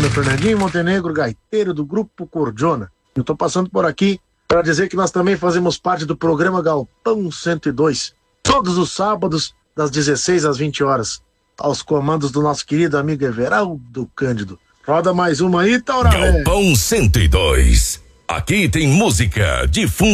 Fernandinho Montenegro, gaiteiro do Grupo Cordiona. Eu tô passando por aqui para dizer que nós também fazemos parte do programa Galpão 102, todos os sábados, das 16 às 20 horas, aos comandos do nosso querido amigo Everaldo Cândido. Roda mais uma aí, Tauraré. Galpão 102. Aqui tem música de fundo.